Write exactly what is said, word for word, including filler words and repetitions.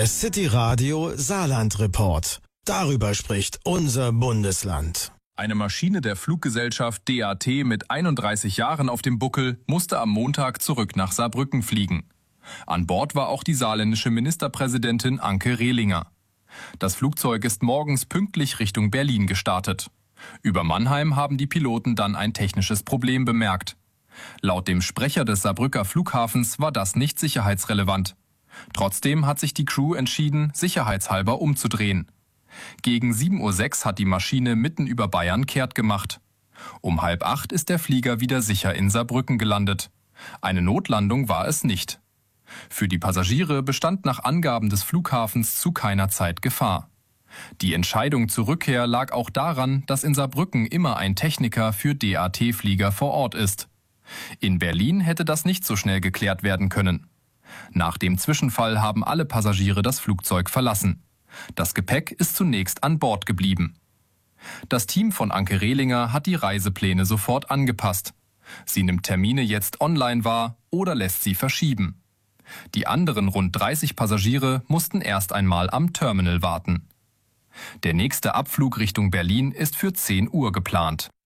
Der City Radio Saarland Report. Darüber spricht unser Bundesland. Eine Maschine der Fluggesellschaft D A T mit einunddreißig Jahren auf dem Buckel musste am Montag zurück nach Saarbrücken fliegen. An Bord war auch die saarländische Ministerpräsidentin Anke Rehlinger. Das Flugzeug ist morgens pünktlich Richtung Berlin gestartet. Über Mannheim haben die Piloten dann ein technisches Problem bemerkt. Laut dem Sprecher des Saarbrücker Flughafens war das nicht sicherheitsrelevant. Trotzdem hat sich die Crew entschieden, sicherheitshalber umzudrehen. Gegen sieben Uhr sechs hat die Maschine mitten über Bayern kehrt gemacht. Um halb acht ist der Flieger wieder sicher in Saarbrücken gelandet. Eine Notlandung war es nicht. Für die Passagiere bestand nach Angaben des Flughafens zu keiner Zeit Gefahr. Die Entscheidung zur Rückkehr lag auch daran, dass in Saarbrücken immer ein Techniker für D A T-Flieger vor Ort ist. In Berlin hätte das nicht so schnell geklärt werden können. Nach dem Zwischenfall haben alle Passagiere das Flugzeug verlassen. Das Gepäck ist zunächst an Bord geblieben. Das Team von Anke Rehlinger hat die Reisepläne sofort angepasst. Sie nimmt Termine jetzt online wahr oder lässt sie verschieben. Die anderen rund dreißig Passagiere mussten erst einmal am Terminal warten. Der nächste Abflug Richtung Berlin ist für zehn Uhr geplant.